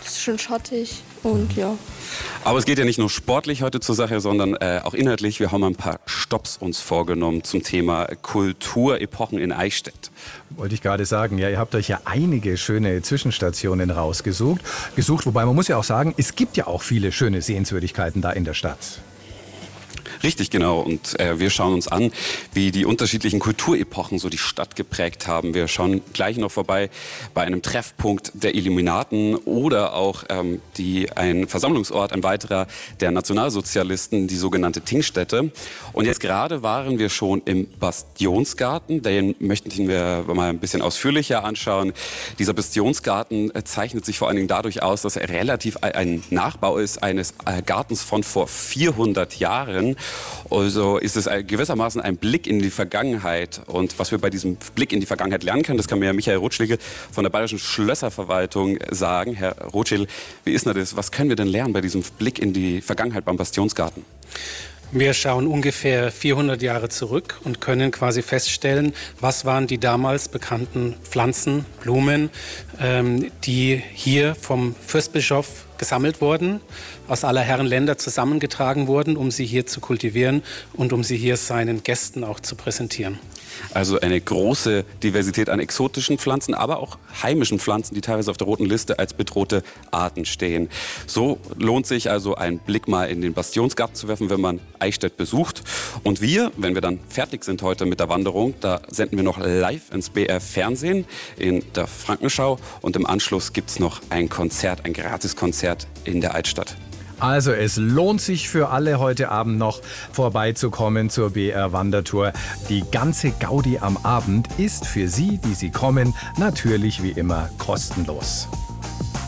Das ist schön schattig und ja. Aber es geht ja nicht nur sportlich heute zur Sache, sondern auch inhaltlich. Wir haben ein paar Stopps uns vorgenommen zum Thema Kulturepochen in Eichstätt. Wollte ich gerade sagen, ja, ihr habt euch ja einige schöne Zwischenstationen rausgesucht. Wobei man muss ja auch sagen, es gibt ja auch viele schöne Sehenswürdigkeiten da in der Stadt. Richtig, genau. Und wir schauen uns an, wie die unterschiedlichen Kulturepochen so die Stadt geprägt haben. Wir schauen gleich noch vorbei bei einem Treffpunkt der Illuminaten oder auch ein Versammlungsort, ein weiterer der Nationalsozialisten, die sogenannte Tingstätte. Und jetzt gerade waren wir schon im Bastionsgarten. Den möchten wir mal ein bisschen ausführlicher anschauen. Dieser Bastionsgarten zeichnet sich vor allen Dingen dadurch aus, dass er relativ ein Nachbau ist eines Gartens von vor 400 Jahren. Also ist es gewissermaßen ein Blick in die Vergangenheit. Und was wir bei diesem Blick in die Vergangenheit lernen können, das kann mir Michael Rotschlegel von der Bayerischen Schlösserverwaltung sagen. Herr Rotschlegel, wie ist denn das? Was können wir denn lernen bei diesem Blick in die Vergangenheit beim Bastionsgarten? Wir schauen ungefähr 400 Jahre zurück und können quasi feststellen, was waren die damals bekannten Pflanzen, Blumen, die hier vom Fürstbischof gesammelt wurden, aus aller Herren Länder zusammengetragen wurden, um sie hier zu kultivieren und um sie hier seinen Gästen auch zu präsentieren. Also eine große Diversität an exotischen Pflanzen, aber auch heimischen Pflanzen, die teilweise auf der roten Liste als bedrohte Arten stehen. So lohnt sich also ein Blick mal in den Bastionsgarten zu werfen, wenn man Eichstätt besucht. Und wir, wenn wir dann fertig sind heute mit der Wanderung, da senden wir noch live ins BR Fernsehen in der Frankenschau und im Anschluss gibt es noch ein Konzert, ein Gratiskonzert in der Altstadt. Also es lohnt sich für alle heute Abend noch vorbeizukommen zur BR Wandertour. Die ganze Gaudi am Abend ist für Sie, die Sie kommen, natürlich wie immer kostenlos.